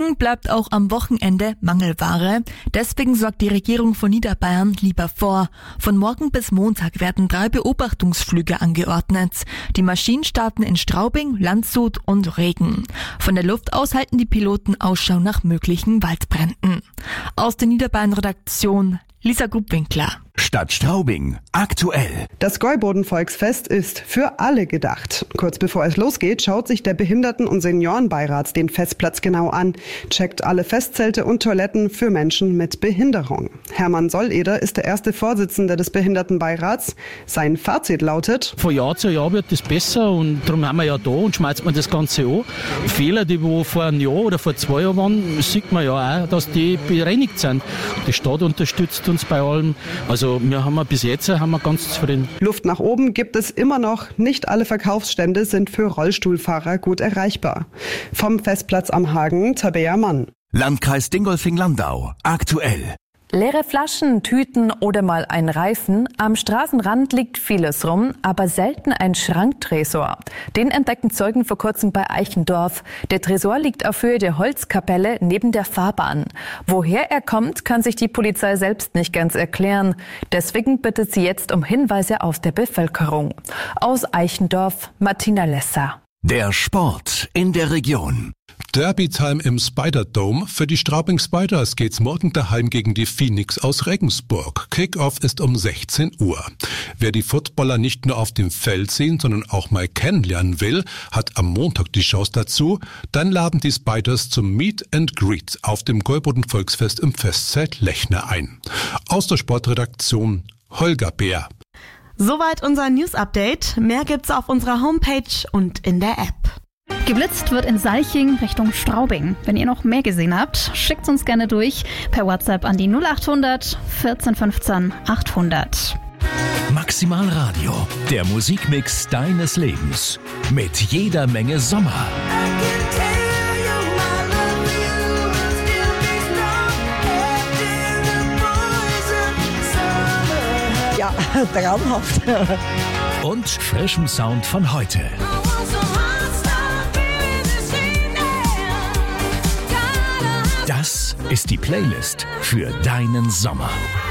Regen bleibt auch am Wochenende Mangelware. Deswegen sorgt die Regierung von Niederbayern lieber vor. Von morgen bis Montag werden 3 Beobachtungsflüge angeordnet. Die Maschinen starten in Straubing, Landshut und Regen. Von der Luft aus halten die Piloten Ausschau nach möglichen Waldbränden. Aus der Niederbayern-Redaktion Lisa Grubwinkler. Stadt Straubing. Aktuell. Das Gäuboden-Volksfest ist für alle gedacht. Kurz bevor es losgeht, schaut sich der Behinderten- und Seniorenbeirat den Festplatz genau an, checkt alle Festzelte und Toiletten für Menschen mit Behinderung. Hermann Solleder ist der erste Vorsitzende des Behindertenbeirats. Sein Fazit lautet: Von Jahr zu Jahr wird das besser und darum haben wir ja da und schmeißt man das Ganze an. Fehler, die wo vor einem Jahr oder vor 2 Jahren waren, sieht man ja auch, dass die bereinigt sind. Die Stadt unterstützt uns bei allem. Also wir haben bis jetzt ganz zufrieden. Luft nach oben gibt es immer noch. Nicht alle Verkaufsstände sind für Rollstuhlfahrer gut erreichbar. Vom Festplatz am Hagen, Tabea Mann. Landkreis Dingolfing-Landau. Aktuell. Leere Flaschen, Tüten oder mal ein Reifen. Am Straßenrand liegt vieles rum, aber selten ein Schranktresor. Den entdeckten Zeugen vor kurzem bei Eichendorf. Der Tresor liegt auf Höhe der Holzkapelle neben der Fahrbahn. Woher er kommt, kann sich die Polizei selbst nicht ganz erklären. Deswegen bittet sie jetzt um Hinweise aus der Bevölkerung. Aus Eichendorf, Martina Lesser. Der Sport in der Region. Derby-Time im Spider-Dome. Für die Straubing Spiders geht's morgen daheim gegen die Phoenix aus Regensburg. Kick-Off ist um 16 Uhr. Wer die Footballer nicht nur auf dem Feld sehen, sondern auch mal kennenlernen will, hat am Montag die Chance dazu. Dann laden die Spiders zum Meet and Greet auf dem Gäuboden-Volksfest im Festzelt Lechner ein. Aus der Sportredaktion Holger Bär. Soweit unser News-Update. Mehr gibt's auf unserer Homepage und in der App. Geblitzt wird in Salching Richtung Straubing. Wenn ihr noch mehr gesehen habt, schickt uns gerne durch per WhatsApp an die 0800 14 15 800. Maximal Radio, der Musikmix deines Lebens. Mit jeder Menge Sommer. Ja, traumhaft. Und frischem Sound von heute. Das ist die Playlist für deinen Sommer.